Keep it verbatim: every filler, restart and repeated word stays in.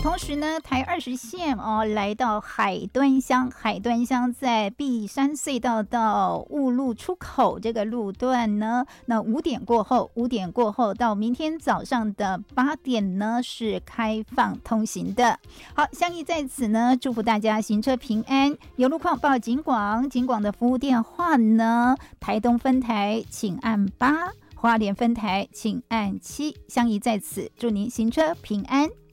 同时呢，台二十线哦，来到海端乡，海端乡在碧山隧道到雾路出口这个路段呢，那五点过后，五点过后到明天早上的八点呢是开放通行的。好，相宜在此呢，祝福大家行车平安。有路况报警广，警广的服务电话呢，台东分台请按八，花莲分台请按七。相宜在此，祝您行车平安。